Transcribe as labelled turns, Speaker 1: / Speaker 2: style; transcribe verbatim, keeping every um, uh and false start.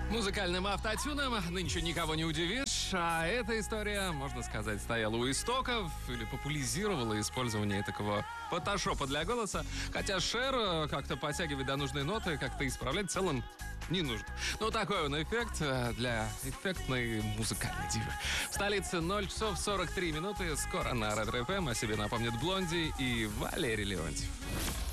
Speaker 1: Музыкальным автотюном нынче никого не удивишь, а эта история, можно сказать, стояла у истоков или популяризировала использование такого фотошопа для голоса, хотя Шер как-то подтягивать до нужной ноты, как-то исправлять в целом не нужно. Ну, такой он эффект для эффектной музыкальной дивы. В столице ноль часов сорок три минуты. Скоро на Ретро эф эм о себе напомнят Блонди и Валерий Леонтьев.